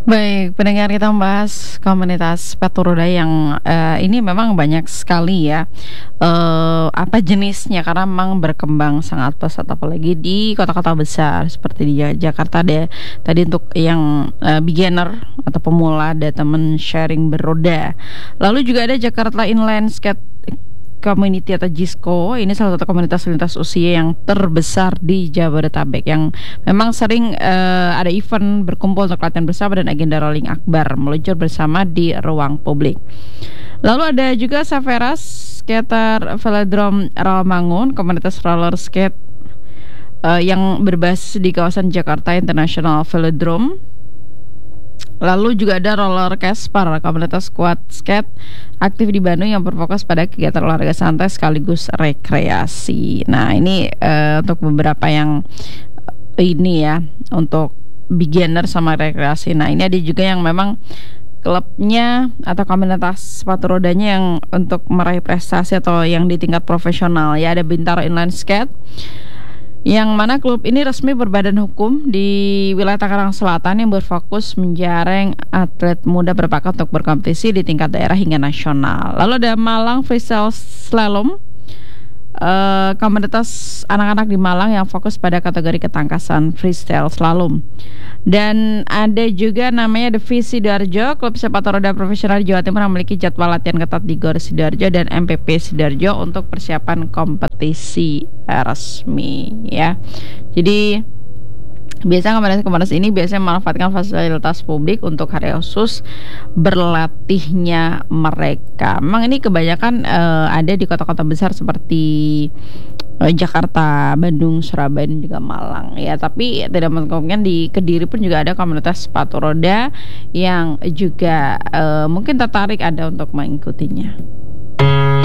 Baik, pendengar, kita membahas komunitas sepatu roda yang ini memang banyak sekali ya. Apa jenisnya, karena memang berkembang sangat pesat apalagi di kota-kota besar seperti di Jakarta deh. Tadi untuk yang beginner atau pemula ada temen sharing beroda. Lalu juga ada Jakarta Inline Skate Community atau JISCO. Ini salah satu komunitas lintas usia yang terbesar di Jabodetabek, yang memang sering ada event berkumpul untuk latihan bersama dan agenda rolling akbar meluncur bersama di ruang publik. Lalu ada juga Saveras Skater Velodrome Rawamangun, komunitas roller skate yang berbasis di kawasan Jakarta International Velodrome. Lalu juga ada Roller Casper, komunitas quad skate aktif di Bandung yang berfokus pada kegiatan olahraga santai sekaligus rekreasi. Nah, ini untuk beberapa yang ini ya, untuk beginner sama rekreasi. Nah, ini ada juga yang memang klubnya atau komunitas sepatu rodanya yang untuk meraih prestasi atau yang di tingkat profesional ya. Ada Bintaro Inline Skate, yang mana klub ini resmi berbadan hukum di wilayah Tangerang Selatan yang berfokus menjaring atlet muda berbakat untuk berkompetisi di tingkat daerah hingga nasional. Lalu ada Malang Freestyle Slalom, komunitas anak-anak di Malang yang fokus pada kategori ketangkasan freestyle slalom. Dan ada juga namanya Devi Sidoarjo, klub sepatu roda profesional di Jawa Timur yang memiliki jadwal latihan ketat di GOR Sidoarjo dan MPP Sidoarjo untuk persiapan kompetisi resmi ya. Jadi biasanya komunitas ini biasanya memanfaatkan fasilitas publik untuk hari khusus berlatihnya mereka. Memang ini kebanyakan ada di kota-kota besar seperti Jakarta, Bandung, Surabaya, dan juga Malang ya. Tapi tidak menutup di Kediri pun juga ada komunitas sepatu roda yang juga mungkin tertarik ada untuk mengikutinya.